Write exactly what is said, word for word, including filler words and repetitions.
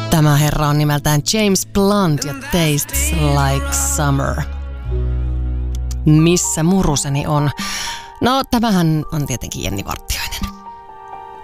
Tämä herra on nimeltään James Blunt ja Tastes Like Summer. Missä muruseni on? No, tämähän on tietenkin Jenni Vartiainen.